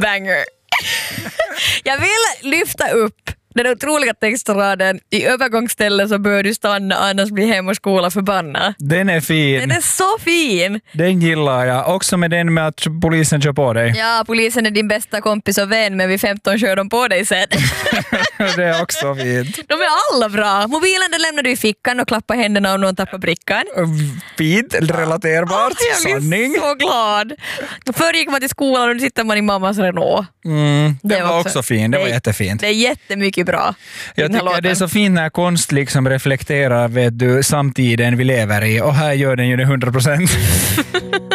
banger. Jag vill lyfta upp den otroliga textraden i övergångsstället så bör du stanna annars blir hem och skola förbannad. Den är fin. Den är så fin. Den gillar jag. Också med den med att polisen kör på dig. Ja, polisen är din bästa kompis och vän men vid 15 kör de på dig sen. Det är också fint. De är alla bra. Mobilen den lämnar du i fickan och klappar händerna om någon tappar brickan. Fint, relaterbart. Jag blir så glad. Förr gick man till skolan och nu sitter man i mammas Renault. Det var också fint. Det var jättefint. Det är jättemycket bra. Jag tycker det är så fint när konst liksom reflekterar vet du, samtiden vi lever i och här gör den ju det 100%.